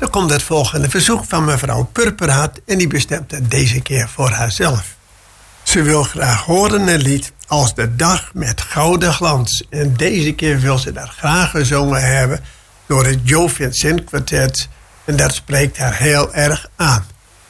Dan komt het volgende verzoek van mevrouw Purperhart en die bestemt het deze keer voor haarzelf. Ze wil graag horen een lied als De Dag met Gouden Glans. En deze keer wil ze dat graag gezongen hebben door het Joe Vincent Quartet. En dat spreekt haar heel erg aan.